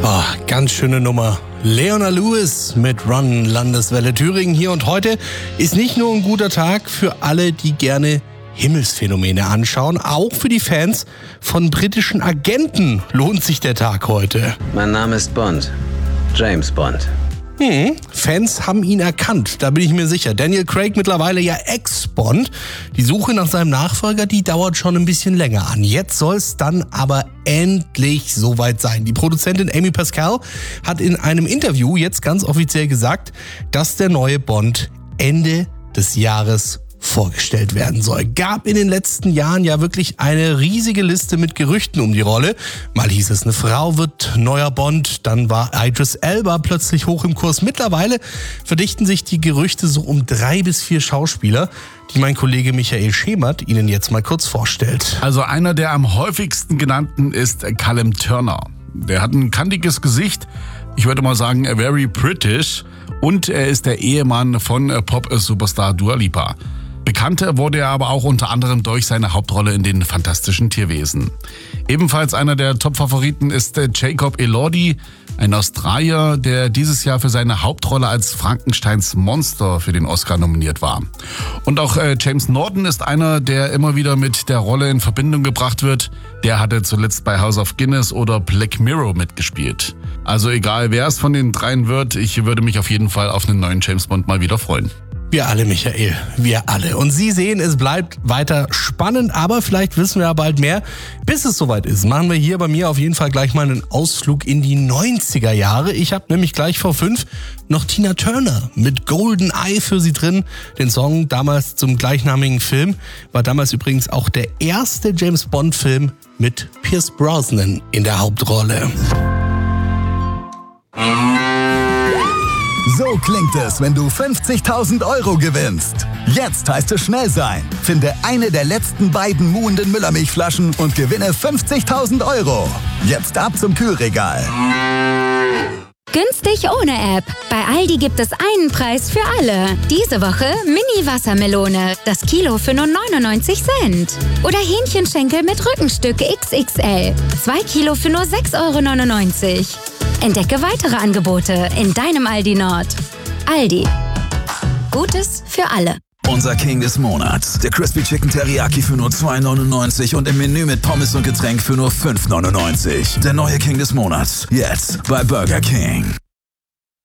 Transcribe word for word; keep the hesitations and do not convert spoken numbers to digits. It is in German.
Oh, ganz schöne Nummer. Leona Lewis mit Run, Landeswelle Thüringen hier und heute ist nicht nur ein guter Tag für alle, die gerne Himmelsphänomene anschauen, auch für die Fans von britischen Agenten lohnt sich der Tag heute. Mein Name ist Bond. James Bond. Hm, Fans haben ihn erkannt, da bin ich mir sicher. Daniel Craig mittlerweile ja Ex-Bond. Die Suche nach seinem Nachfolger, die dauert schon ein bisschen länger an. Jetzt soll es dann aber endlich soweit sein. Die Produzentin Amy Pascal hat in einem Interview jetzt ganz offiziell gesagt, dass der neue Bond Ende des Jahres vorgestellt werden soll. Gab in den letzten Jahren ja wirklich eine riesige Liste mit Gerüchten um die Rolle. Mal hieß es, eine Frau wird neuer Bond, dann war Idris Elba plötzlich hoch im Kurs. Mittlerweile verdichten sich die Gerüchte so um drei bis vier Schauspieler, die mein Kollege Michael Schemert Ihnen jetzt mal kurz vorstellt. Also einer der am häufigsten genannten ist Callum Turner. Der hat ein kantiges Gesicht, ich würde mal sagen very British, und er ist der Ehemann von Pop-Superstar Dua Lipa. Bekannt wurde er aber auch unter anderem durch seine Hauptrolle in den Fantastischen Tierwesen. Ebenfalls einer der Top-Favoriten ist Jacob Elordi, ein Australier, der dieses Jahr für seine Hauptrolle als Frankensteins Monster für den Oscar nominiert war. Und auch James Norton ist einer, der immer wieder mit der Rolle in Verbindung gebracht wird. Der hatte zuletzt bei House of Guinness oder Black Mirror mitgespielt. Also egal, wer es von den dreien wird, ich würde mich auf jeden Fall auf einen neuen James Bond mal wieder freuen. Wir alle, Michael, wir alle. Und Sie sehen, es bleibt weiter spannend, aber vielleicht wissen wir ja bald mehr. Bis es soweit ist, machen wir hier bei mir auf jeden Fall gleich mal einen Ausflug in die neunziger Jahre. Ich habe nämlich gleich vor fünf noch Tina Turner mit Golden Eye für Sie drin. Den Song damals zum gleichnamigen Film war damals übrigens auch der erste James-Bond-Film mit Pierce Brosnan in der Hauptrolle. So klingt es, wenn du fünfzigtausend Euro gewinnst. Jetzt heißt es schnell sein. Finde eine der letzten beiden muhenden Müllermilchflaschen und gewinne fünfzigtausend Euro. Jetzt ab zum Kühlregal. Günstig ohne App. Bei Aldi gibt es einen Preis für alle. Diese Woche Mini-Wassermelone. Das Kilo für nur neunundneunzig Cent. Oder Hähnchenschenkel mit Rückenstück X X L. Zwei Kilo für nur sechs Euro neunundneunzig. Entdecke weitere Angebote in deinem Aldi Nord. Aldi. Gutes für alle. Unser King des Monats. Der Crispy Chicken Teriyaki für nur zwei neunundneunzig und im Menü mit Pommes und Getränk für nur fünf neunundneunzig. Der neue King des Monats. Jetzt bei Burger King.